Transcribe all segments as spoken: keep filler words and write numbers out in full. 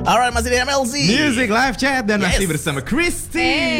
Alright, masih di M L Z Music Live Chat dan Yes. masih bersama Christy.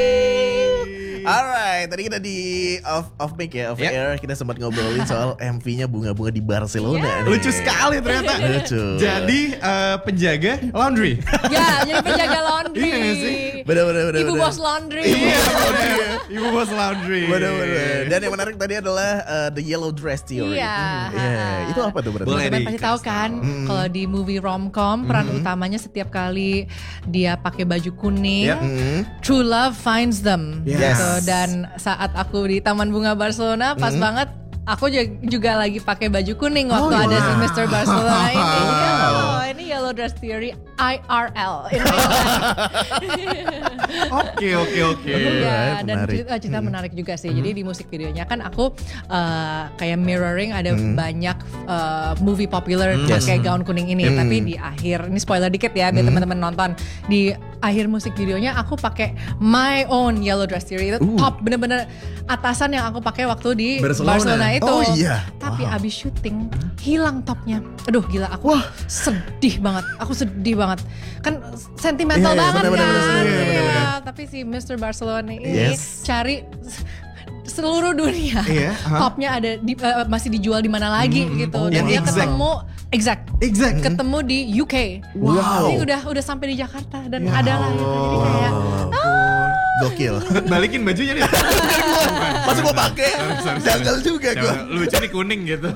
Alright, tadi kita di off off mic ya, off Yeah. air kita sempat ngobrolin soal M V-nya bunga-bunga di Barcelona. Yeah. nih. Lucu sekali ternyata. Lucu. Jadi uh, penjaga laundry. Ya, jadi penjaga laundry. Iya nggak sih? Bener bener bener. Ibu bener. bos laundry. Iya, bener. Ibu bos laundry. Bener bener. Dan yang menarik tadi adalah uh, the yellow dress theory. Iya. Hmm, yeah. Itu apa tuh berarti? Boleh. Teman di- pasti tahu kan, Hmm. kalau di movie romcom peran utamanya setiap kali dia pakai baju kuning, Yep. Hmm. true love finds them. Yes. Gitu. Dan saat aku di Taman Bunga Barcelona, pas banget aku ju- juga lagi pakai baju kuning waktu Oh, ada iya. si mister Barcelona ini. Wow. Oh, ini yellow dress theory I R L. In real life. Oke, oke, oke. Alright, Iya, dan menarik. cerita, cerita menarik juga sih. Jadi di musik videonya kan aku uh, kayak mirroring ada banyak uh, movie popular pakai gaun kuning ini. Tapi di akhir, ini spoiler dikit ya biar teman-teman nonton. Di akhir musik videonya aku pakai my own yellow dress theory. Itu top, bener-bener atasan yang aku pakai waktu di Barcelona. Barcelona, itu. Oh, iya. Tapi Wow. abis syuting hilang topnya. Aduh gila, aku sedih banget. Aku sedih banget. Kan sentimental Iya, iya, banget bener-bener, kan. bener-bener, Iya, bener-bener. tapi si mister Barcelona ini Yes. cari seluruh dunia. Iya, aha. Topnya ada di, eh, masih dijual di mana lagi gitu. Oh, Dan wow. dia Exact. ketemu exact Exact. ketemu di U K. Wow. Jadi udah udah sampai di Jakarta dan Ya ada lah gitu. Jadi kayak Gokil. Balikin bajunya nih. Masa gua pakai? Sorry, sorry, sorry. Janggal juga gua. Jangan, lucu nih kuning gitu.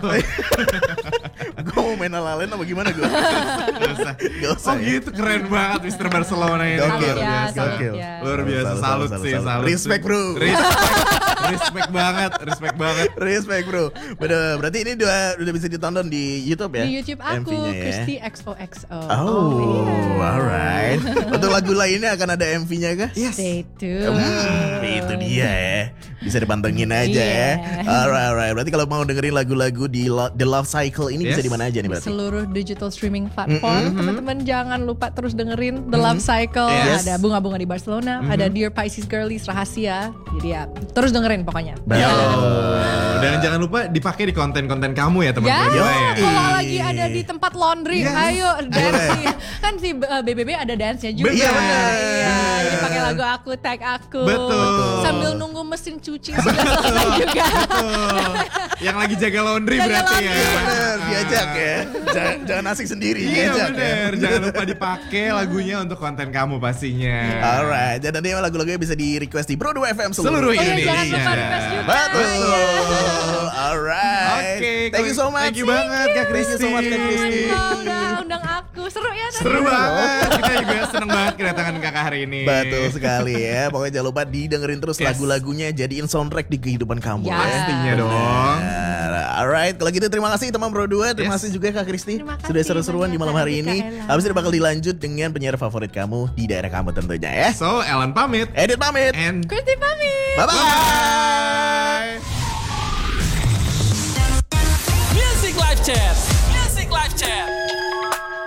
Gua mau main ala-alain apa gimana gua? Gak usah. Gak usah. Oh ya. gitu, keren banget mister Barcelona ini. Gokil. Luar biasa. Gokil. Ya. Luar biasa, Salut, salut, salut, sih, salut. salut. Respect, bro. Respect, respect banget, respect banget. Respect bro. Bener, berarti ini udah udah bisa ditonton di YouTube ya? di YouTube aku M V-nya ya? Christy X O X O. Oh, alright. Untuk lagu lainnya akan ada M V-nya kah? Stay tuned. Hmm, itu dia ya. Bisa dipantengin aja ya. Iya. Alright, alright. Berarti kalau mau dengerin lagu-lagu di Lo- The Love Cycle ini bisa Yes. di mana aja nih berarti? Seluruh digital streaming platform. Teman-teman jangan lupa terus dengerin The Love Cycle. Yes. Ada bunga-bunga di Barcelona, ada Dear Pisces Girlies Rahasia. Jadi ya terus dengerin pokoknya. Betul. Oh, dan jangan lupa dipakai di konten-konten kamu ya Ya, teman-teman. Yo. ya. kalau lagi ada di tempat laundry, Yes. ayo dance. Kan si uh, B B B ada dance-nya juga. Betul. Iya, Iya, benar. jadi pakai lagu aku, tag aku. Betul. Sambil nunggu mesin cuci sudah selesai juga. Betul. Yang lagi jaga laundry Jaga berarti laundry. ya. Bener, diajak ya. Jangan, jangan asik sendiri, Iya diajak ya. bener, jangan lupa dipakai lagunya untuk konten kamu pastinya. Alright, dan nanti lagu-lagunya bisa di request di Bro dua F M Seluruh seluruh Oh iya, Indonesia. jangan lupa request juga. Betul. Alright. Oke, Thank you so much. Thank you banget Kak Thank you so much Kak Christy. Christy. Oh, udah undang aku. Seru ya tadi. Seru banget. Kita juga seneng banget kedatangan kakak hari ini. Betul sekali ya. Pokoknya jangan lupa didengerin terus Yes. lagu-lagunya, jadiin soundtrack di kehidupan kamu. Ya. Pastinya dong. Benar. Alright, kalau gitu terima kasih teman Bro dua. Terima Yes. kasih juga Kak Christy. Terima kasih Sudah seru-seruan di banyak, malam hari Kak ini. Ella. Habis ini bakal dilanjut dengan penyiar favorit kamu di daerah kamu tentunya ya. So, Ellen pamit. Edit pamit. And Christy pamit. Bye-bye.